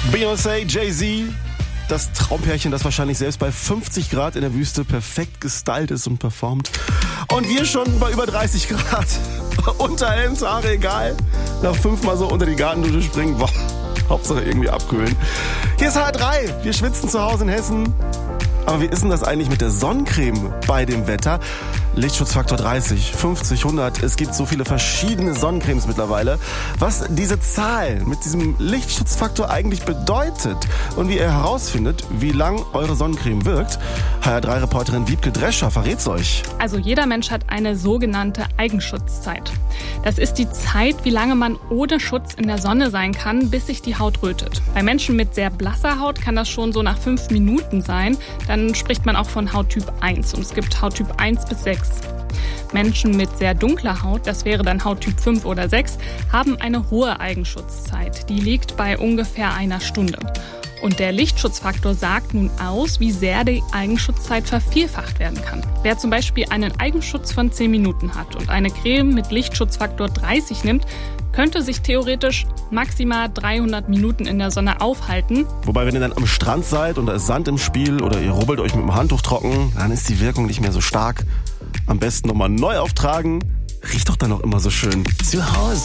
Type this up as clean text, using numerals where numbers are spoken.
Beyoncé, Jay-Z, das Traumpärchen, das wahrscheinlich selbst bei 50 Grad in der Wüste perfekt gestylt ist und performt. Und wir schon bei über 30 Grad. Unterhemd, Haare egal. Nach 5-mal so unter die Gartendusche springen. Boah, Hauptsache irgendwie abkühlen. Hier ist H3. Wir schwitzen zu Hause in Hessen. Aber wie ist denn das eigentlich mit der Sonnencreme bei dem Wetter? Lichtschutzfaktor 30, 50, 100. Es gibt so viele verschiedene Sonnencremes mittlerweile. Was diese Zahl mit diesem Lichtschutzfaktor eigentlich bedeutet und wie ihr herausfindet, wie lang eure Sonnencreme wirkt, HR3-Reporterin Wiebke Drescher verrät's euch. Also jeder Mensch hat eine sogenannte Eigenschutzzeit. Das ist die Zeit, wie lange man ohne Schutz in der Sonne sein kann, bis sich die Haut rötet. Bei Menschen mit sehr blasser Haut kann das schon so nach 5 Minuten sein. Dann spricht man auch von Hauttyp 1 und es gibt Hauttyp 1 bis 6. Menschen mit sehr dunkler Haut, das wäre dann Hauttyp 5 oder 6, haben eine hohe Eigenschutzzeit. Die liegt bei ungefähr einer Stunde. Und der Lichtschutzfaktor sagt nun aus, wie sehr die Eigenschutzzeit vervielfacht werden kann. Wer zum Beispiel einen Eigenschutz von 10 Minuten hat und eine Creme mit Lichtschutzfaktor 30 nimmt, könnte sich theoretisch maximal 300 Minuten in der Sonne aufhalten. Wobei, wenn ihr dann am Strand seid und da ist Sand im Spiel oder ihr rubbelt euch mit dem Handtuch trocken, dann ist die Wirkung nicht mehr so stark. Am besten nochmal neu auftragen. Riecht doch dann noch immer so schön. Zu Hause.